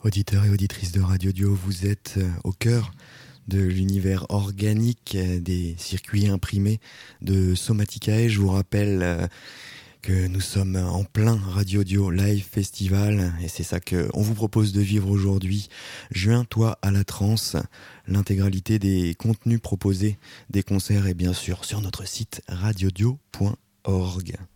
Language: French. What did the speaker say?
Auditeurs et auditrices de Radio Dio, vous êtes au cœur de l'univers organique des circuits imprimés de Somaticae. Je vous rappelle que nous sommes en plein Radio Dio Live Festival et c'est ça qu'on vous propose de vivre aujourd'hui. Joins-toi à la transe. L'intégralité des contenus proposés, des concerts est bien sûr sur notre site radiodio.org.